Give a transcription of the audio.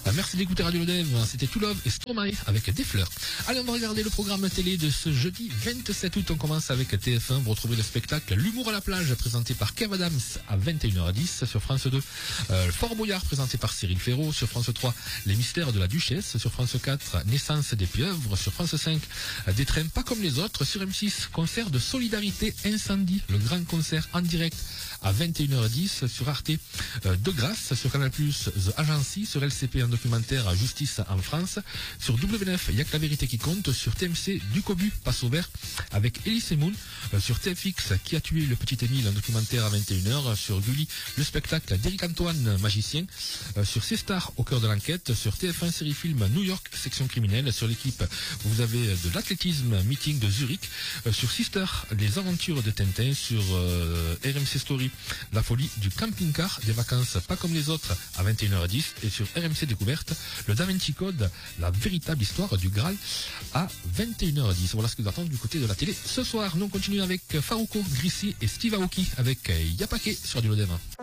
Merci d'écouter Radio Lodev. C'était To Love et Stromae avec des fleurs. Allez, on va regarder le programme télé de ce jeudi 27 août. On commence avec TF1. Vous retrouvez le spectacle L'humour à la plage présenté par Kev Adams à 21h10 sur France 2. Fort Boyard présenté par Cyril Ferraud sur France 3. Les mystères de la Duchesse sur France 4. Naissance des pieuvres sur France 5. Des trains pas comme les autres sur M6. Concert de solidarité incendie. Le grand concert en direct à 21h10 sur Arte. De grâce sur Canal+, The Agency sur LCP, un documentaire Justice en France. Sur W9, il y a que la vérité qui compte. Sur TMC, Du Cobu passe au vert avec Elise Moon. Sur TFX, Qui a tué le petit Émile, un documentaire à 21h. Sur Gulli, le spectacle d'Éric Antoine, magicien. Sur C-Star, au cœur de l'enquête. Sur TF1 série film New York, section criminelle. Sur l'équipe, vous avez de l'athlétisme, meeting de Zurich. Sur Sister, les aventures de Tintin. Sur RMC Story, la folie du camping-car, des vacances pas comme les autres à 21h10. Et sur RMC Découverte, le Da Vinci Code, la véritable histoire du Graal à 21h10. Voilà ce que nous attendons du côté de la télé ce soir. Nous on continue avec Farouko, Grissi et Steve Aoki avec Yapake sur Radio Lodev.